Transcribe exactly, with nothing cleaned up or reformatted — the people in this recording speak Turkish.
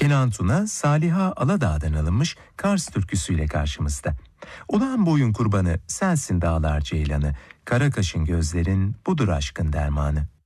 Kenan Tuna, Saliha Aladağ'dan alınmış Kars türküsüyle karşımızda. Olağan boyun kurbanı sensin dağlar ceylanı, kara kaşın gözlerin budur aşkın dermanı.